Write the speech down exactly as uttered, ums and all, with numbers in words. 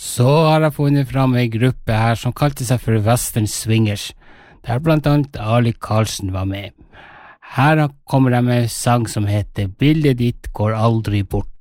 Så har jeg funnet fram en gruppe her som kalte seg for Western Swingers, der blant annet Ali Karlsen var med. Her kommer jeg med en sang som heter «Bildet ditt går aldri bort».